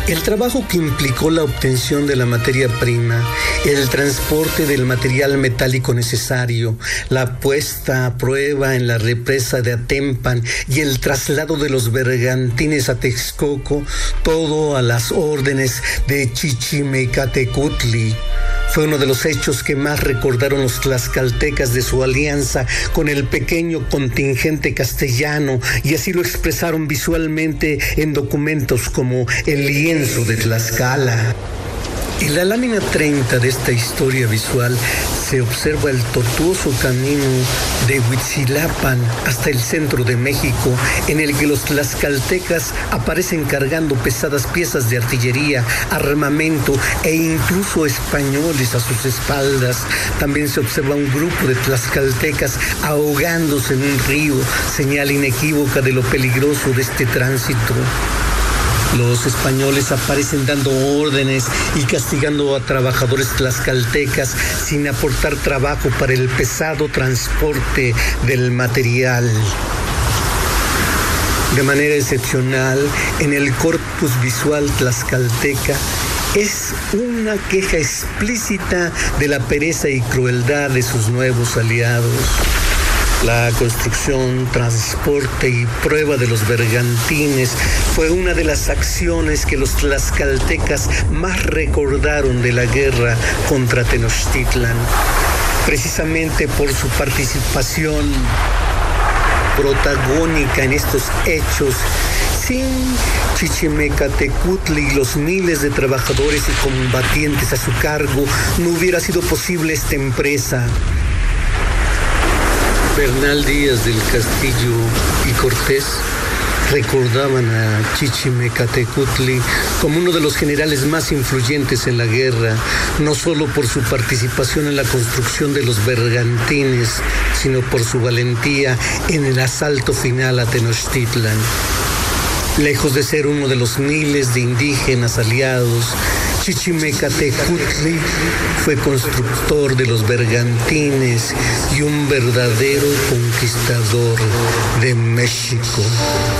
El trabajo que implicó la obtención de la materia prima, el transporte del material metálico necesario, la puesta a prueba en la represa de Atempan y el traslado de los bergantines a Texcoco, todo a las órdenes de Chichimecatecutli, fue uno de los hechos que más recordaron los tlaxcaltecas de su alianza con el pequeño contingente castellano, y así lo expresaron visualmente en documentos como el lienzo de Tlaxcala. En la lámina 30 de esta historia visual se observa el tortuoso camino de Huitzilapan hasta el centro de México, en el que los tlaxcaltecas aparecen cargando pesadas piezas de artillería, armamento e incluso españoles a sus espaldas. También se observa un grupo de tlaxcaltecas ahogándose en un río, señal inequívoca de lo peligroso de este tránsito. Los españoles aparecen dando órdenes y castigando a trabajadores tlaxcaltecas sin aportar trabajo para el pesado transporte del material. De manera excepcional, en el corpus visual tlaxcalteca es una queja explícita de la pereza y crueldad de sus nuevos aliados. La construcción, transporte y prueba de los bergantines fue una de las acciones que los tlaxcaltecas más recordaron de la guerra contra Tenochtitlan, precisamente por su participación protagónica en estos hechos. Sin Chichimecatecutli y los miles de trabajadores y combatientes a su cargo, no hubiera sido posible esta empresa. Bernal Díaz del Castillo y Cortés recordaban a Chichimecatecutli como uno de los generales más influyentes en la guerra, no solo por su participación en la construcción de los bergantines, sino por su valentía en el asalto final a Tenochtitlan. Lejos de ser uno de los miles de indígenas aliados, Chichimecatecutli fue constructor de los bergantines y un verdadero conquistador de México.